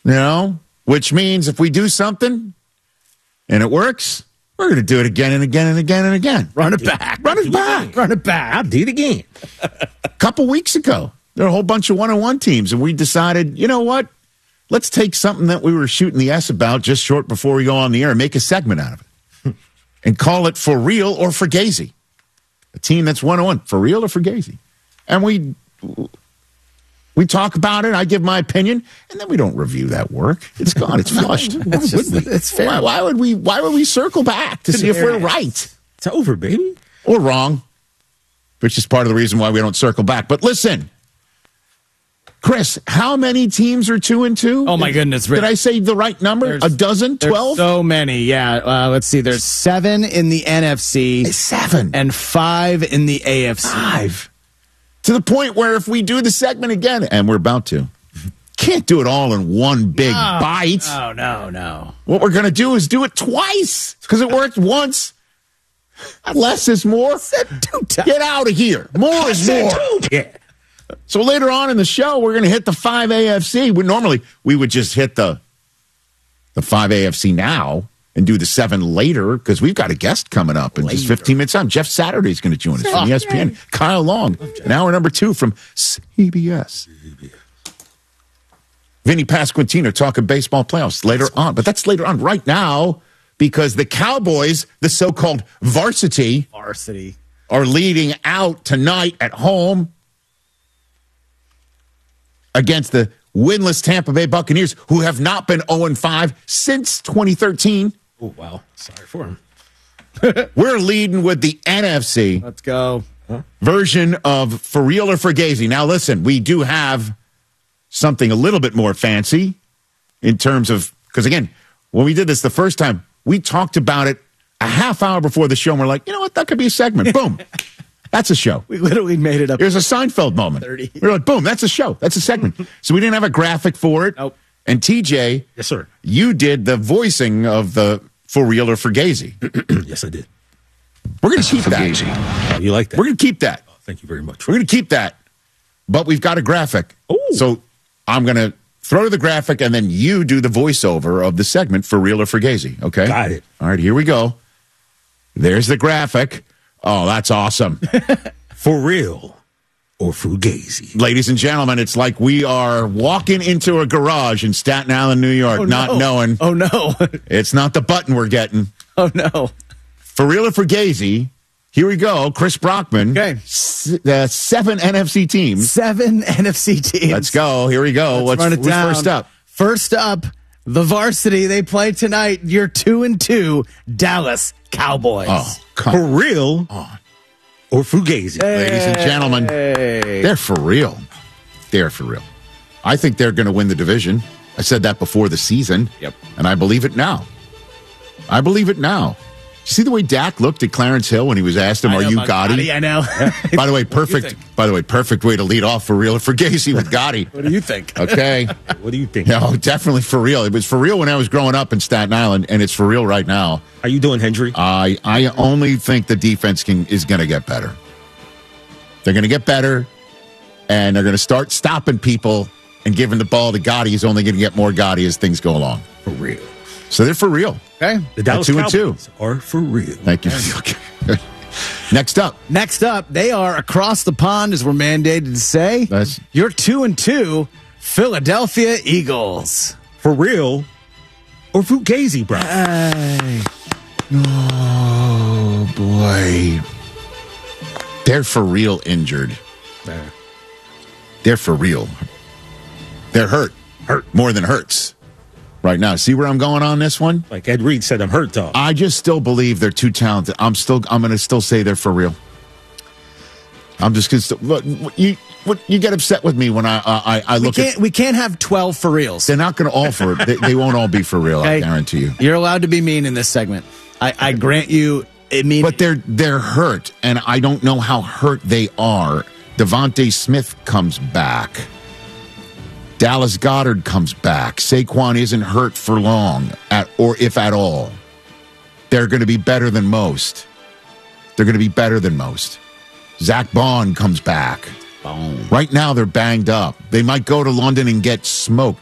which means if we do something and it works, we're going to do it again and again and again and again. Run it back. Run it back. Run it back. I'll do it again. A couple weeks ago, there were a whole bunch of one-on-one teams, and we decided, you know what? Let's take something that we were shooting the S about just short before we go on the air and make a segment out of it and call it For Real or Fugazi. A team that's one-on-one, for real or Fugazi. And we talk about it, I give my opinion, and then we don't review that work. It's gone. It's flushed. It's fair. Why would we circle back to see if we're right? It's over, baby. Or wrong, which is part of the reason why we don't circle back. But listen, Chris, how many teams are 2-2? Oh, my goodness. Did I say the right number? A dozen? 12? So many, yeah. Let's see. There's 7 in the NFC. 7. And 5 in the AFC. 5. To the point where if we do the segment again, and we're about to, can't do it all in one big bite. No. What we're going to do is do it twice because it worked once. Less is more. Get out of here. More is more. Yeah. So later on in the show, we're going to hit the 5 AFC. Normally, we would just hit the 5 AFC now and do the 7 later because we've got a guest coming up in just 15 minutes time. Jeff Saturday's going to join us from ESPN. Kyle Long, an hour number 2 from CBS. Vinny Pasquantino talking baseball playoffs later on. But that's later on. Right now, because the Cowboys, the so-called varsity, are leading out tonight at home against the winless Tampa Bay Buccaneers, who have not been 0-5 since 2013. Oh, wow. Sorry for him. We're leading with the NFC. Let's go. Version of For Real or Fugazi. Now, listen, we do have something a little bit more fancy in terms of, because again, when we did this the first time, we talked about it a half hour before the show, and we're like, you know what, that could be a segment. Boom. That's a show. We literally made it up. There's a Seinfeld moment. 30. We're like, boom, that's a show. That's a segment. So we didn't have a graphic for it. Nope. And TJ, Yes, sir. you did the voicing of the For Real or Fugazi. Yes, I did. We're going to keep that. Oh, you like that? We're going to keep that. Oh, thank you very much. We're going to keep that. But we've got a graphic. Ooh. So I'm going to throw to the graphic, and then you do the voiceover of the segment For Real or Fugazi. Okay? Got it. All right, here we go. There's the graphic. Oh, that's awesome. For Real or Fugazi. Ladies and gentlemen, it's like we are walking into a garage in Staten Island, New York, not knowing. Oh, no. It's not the button we're getting. Oh, no. For Real or Fugazi, here we go. Chris Brockman. Okay. 7 NFC teams. 7 NFC teams. Let's go. Here we go. Let's run it down. First up? First up, the varsity. They play tonight. You're 2-2, Dallas Cowboys. Oh, come For Real or Fugazi. Ladies and gentlemen, they're for real. They're for real. I think they're going to win the division. I said that before the season. Yep. And I believe it now. See the way Dak looked at Clarence Hill when he was asked him, "Are you Gotti?" I know. By the way, perfect way to lead off For Real or Fugazi with Gotti. What do you think? Okay. What do you think? No, definitely for real. It was for real when I was growing up in Staten Island, and it's for real right now. How you doing, Hendry? I only think the defense is going to get better. They're going to get better, and they're going to start stopping people and giving the ball to Gotti. He's only going to get more Gotti as things go along. For real. So they're for real. Okay. The Dallas 2-2. Cowboys are for real. Thank you. Okay. Next up, they are across the pond, as we're mandated to say. You're 2-2, Philadelphia Eagles. For Real or Fugazi, bro? Oh, boy. They're for real injured. They're for real. They're hurt. Hurt. More than hurts. Right now. See where I'm going on this one? Like Ed Reed said, I'm hurt, dog. I just still believe they're too talented. I'm going to still say they're for real. I'm just going to you get upset with me when I look at. We can't have 12 for reals. They're not going to all for it. They won't all be for real. I guarantee you. You're allowed to be mean in this segment. I grant you. But they're hurt, and I don't know how hurt they are. Devontae Smith comes back. Dallas Goedert comes back. Saquon isn't hurt for long, or if at all. They're going to be better than most. Zach Bond comes back. Right now, they're banged up. They might go to London and get smoked.